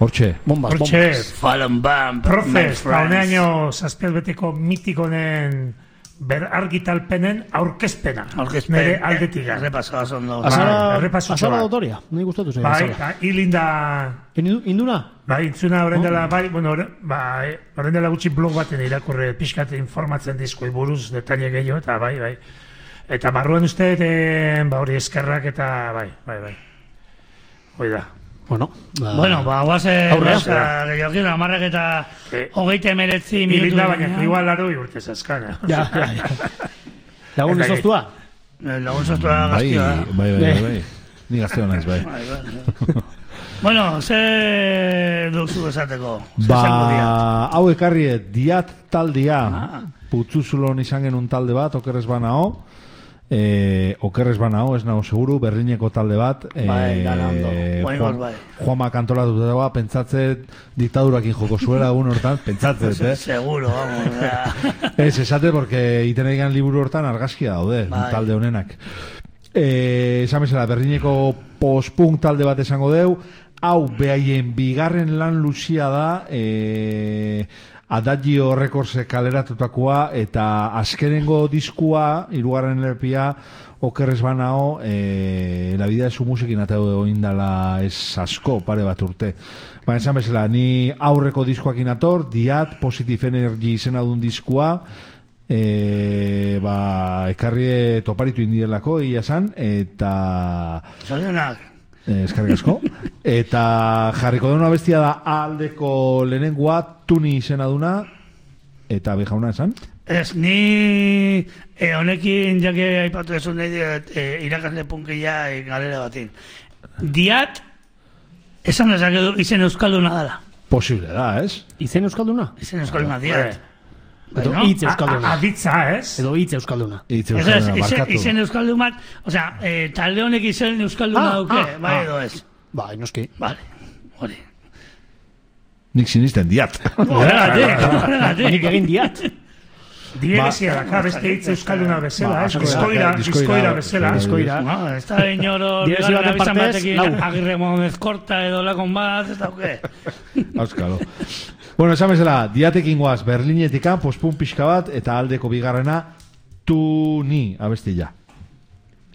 Hortxe. Bombas. Fallen Bam. Profes, hauneaino zazpialbeteko mitikonen argitalpenen aurkezpena. Nere aldetik. Errepasoa zondo. Azala autoria. Nahi gustatu zen. Bai, hilinda... Induna? Bai, intzuna horren dela, horren dela gutxi blog baten irakurre pixkat informatzen dizkoi buruz, detaile gehiago, eta bai. Eta barruan uste, hori eskerrak eta bai. Hoi da. Bueno, guaze, gehiagin, amarrak eta hogeite meretzi minutu. Hilinda, baina igual laro urte zazkana. Ja. Lagun izoztua? Lagun izoztua gaztioa. Bai. Ni gaztioa naiz, bai. Bueno, ze duzu esateko? Hau ekarrie, Diat taldea. Putzuzulon izan genuen talde bat, okerrez banao. Okerrez banao, ez nago seguru, Berlineko talde bat. Juanma kantolatu dagoa, pentsatzet diktadurakin joko zuela egun hortan, pentsatzet, Seguro, vamos. Esate, porque iten egan liburu hortan argazkia daude, talde honenak. Esan bezala, Berlineko post-punk talde bat esango deu, hau behaien bigarren lan luzia da, Adagio Recordsek kaleratutakoa eta azkenengo diskua, hirugarren LPa, okerrez banao, la vida de su musikin atau indala ez asko, pare bat urte. Baina esan bezala, ni aurreko diskoak inator, Diat, Positive Energy izena dun diskua, ekarrie toparitu indielako, ia zan, eta... Zorionak. Eskarrik asko. Eta jarriko duna bestia da aldeko lehenengoa, Tuni izena duna, eta bejauna esan? Ez, ni honekin jake aipatu esun nahi irakasle punkila galera batin. Diat, esan dezakedu izen euskalduna dela. Posible da, ez? Izen euskalduna? Izen euskalduna, Diat. Edo hitz euskalduna. Aditza, ez? Edo hitz euskalduna. Izen euskaldun bat, osea, talde honek izen euskalduna duke, bai edo ez. Bai, noski. Vale, hori. Nik sinisten Diat. Horregatik. Nik egin Diat. Diegezia daka, beste hitz euskalduna bezala, diskoira bezala. Ez da inoro, bigarren abizan batekin, Agirre Monez Korta edo lakon bat, ez dauke. Auskalo. Bueno, esan bezala, Diatekin goaz Berlinetika, pospun pixka bat, eta aldeko bigarrena, Tuni abestila.